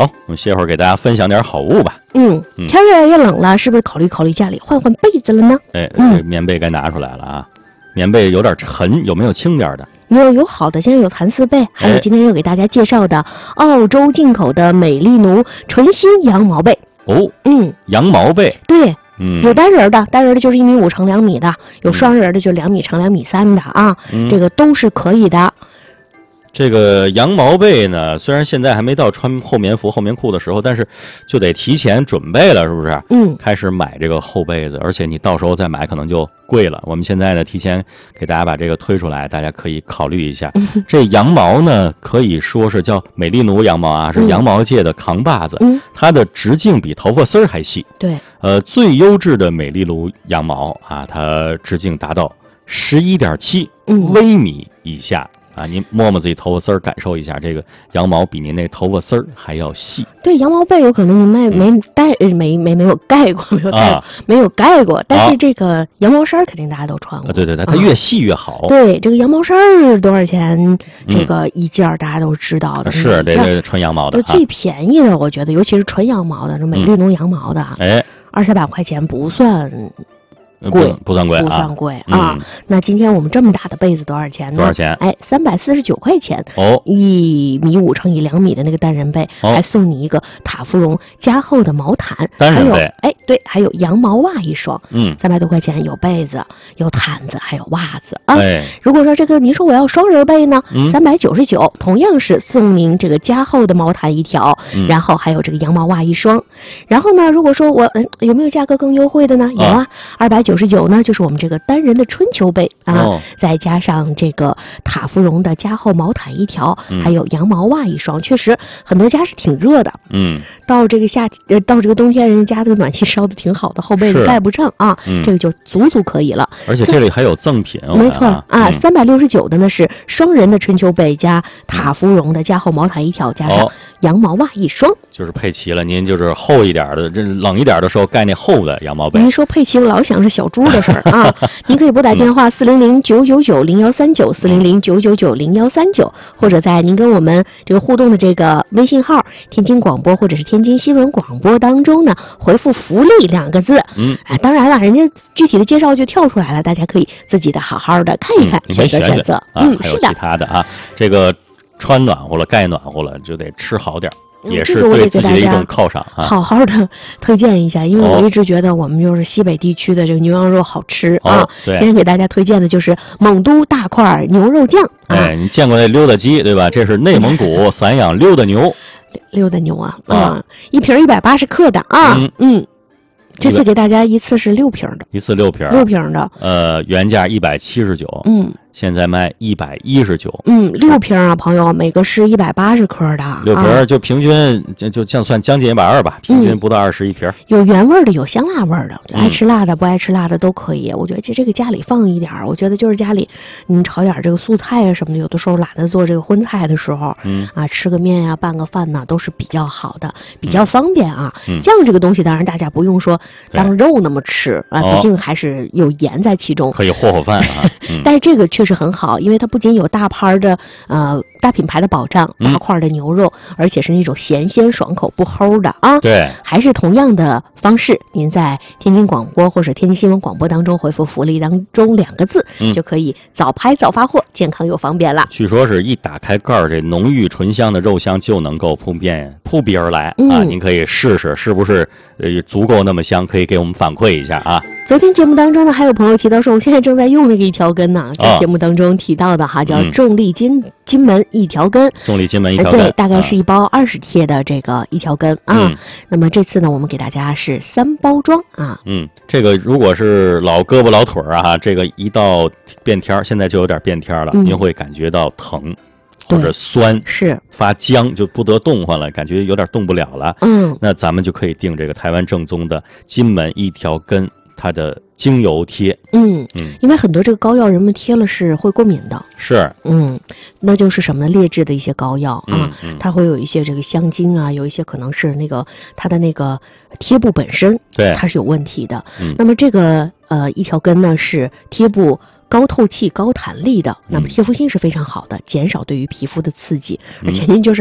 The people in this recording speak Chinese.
好，我们歇会儿给大家分享点好物吧。 天越来越冷了，是不是考虑家里换被子了呢？ 这棉被该拿出来了啊。棉被有点沉，有没有轻点的？ 有好的，现在有蚕丝被，还有今天要给大家介绍的澳洲进口的美丽奴纯新羊毛被。 羊毛被， 对，有单人的就是1.5米乘2米的，有双人的就2米乘2.3米的啊，这个都是可以的。 这个羊毛被呢，虽然现在还没到穿厚棉服、厚棉裤的时候，但是就得提前准备了，是不是？开始买这个厚被子，而且你到时候再买可能就贵了。我们现在呢，提前给大家把这个推出来，大家可以考虑一下。这羊毛呢，可以说是叫美丽奴羊毛啊，是羊毛界的扛把子，它的直径比头发丝儿还细。 对， 最优质的美丽奴羊毛啊，它直径达到11.7微米以下。您摸摸自己头发丝儿，感受一下，这个羊毛比您那头发丝儿还要细。 对，羊毛被有可能你没有盖过，但是这个羊毛衫肯定大家都穿过。 对，它越细越好。 对，这个羊毛衫多少钱？这个一件大家都知道的。 是这纯羊毛的。 最便宜的，我觉得，尤其是纯羊毛的，这美丽奴羊毛的，200-300块钱不算。 不算贵啊。那今天我们这么大的被子多少钱呢？ 多少钱 ？349块钱。1.5米乘2米的那个单人被，还送你一个塔芙绒加厚的毛毯， 单人被。 对，还有羊毛袜1双。300多块钱，有被子，有毯子，还有袜子啊。如果说这个您说我要双人被呢，399，同样是送您这个加厚的毛毯1条，然后还有这个羊毛袜1双。然后呢，如果说我有没有价格更优惠的呢？有啊，299呢，就是我们这个单人的春秋被啊，再加上这个塔芙绒的加厚毛毯1条，还有羊毛袜1双。确实，很多家是挺热的。到这个冬天，人家家的暖气烧的挺好的，厚被子盖不上啊，这个就足可以了。 而且这里还有赠品， 没错啊，369的呢是双人的春秋被加塔芙绒的加厚毛毯1条，加上羊毛袜1双， 就是配齐了。您就是厚一点的，这冷一点的时候盖那厚的羊毛被。 您说配齐，我老想是小猪的事儿啊。您可以拨打电话400-999-0139，400-999-0139，或者在您跟我们这个互动的这个微信号天津广播或者是天津新闻广播当中呢，回复福利2个字。当然了，人家具体的介绍就跳出来了，大家可以自己的好好的看一看，选择还有其他的啊。这个穿暖和了，盖暖和了，就得吃好点。也是对自己的一种犒赏啊！ 好好的推荐一下，因为我一直觉得我们就是西北地区的这个牛羊肉好吃啊。今天给大家推荐的就是蒙都大块牛肉酱。 你见过那溜达鸡对吧？这是内蒙古散养溜达牛。 溜达牛啊，一瓶180克的啊。这次给大家一次是6瓶的， 一次6瓶 ，6瓶的。 原价179，现在卖119。 6瓶啊，朋友，每个是180克的。 6瓶就平均就算将近120吧，平均不到21瓶。 有原味的，有香辣味的，爱吃辣的不爱吃辣的都可以。我觉得这个家里放一点，我觉得就是家里你炒点这个素菜啊什么的，有的时候懒得做这个荤菜的时候，吃个面呀，拌个饭呐，都是比较好的，比较方便啊。酱这个东西当然大家不用说当肉那么吃啊，毕竟还是有盐在其中， 可以和饭啊。 但是这个确实很好，因为它不仅有大牌的大品牌的保障，大块的牛肉，而且是那种咸鲜爽口不齁的啊。 对， 还是同样的方式，您在天津广播或者天津新闻广播当中回复福利当中2个字，就可以早拍早发货，健康又方便了。 据说是一打开盖儿，这浓郁醇香的肉香就能够扑鼻而来啊！您可以试试是不是足够那么香，可以给我们反馈一下啊。 昨天节目当中呢，还有朋友提到说，我现在正在用那个1条根呢，在节目当中提到的哈，叫重力金门1条根， 重力金门1条根， 对，大概是一包20贴的这个1条根啊。那么这次呢，我们给大家是3包装啊。 这个如果是老胳膊老腿啊，这个一到变天，现在就有点变天了，您会感觉到疼。或者酸， 是发僵，就不得动换了，感觉有点动不了了。那咱们就可以订这个台湾正宗的金门1条根，它的精油贴。 因为很多这个膏药人们贴了是会过敏的。 是。 那就是什么呢？劣质的一些膏药啊，它会有一些这个香精啊，有一些可能是那个它的那个贴布本身， 对， 它是有问题的。那么这个1条根呢是贴布高透气、高弹力的，那么贴肤性是非常好的，减少对于皮肤的刺激，而且您就是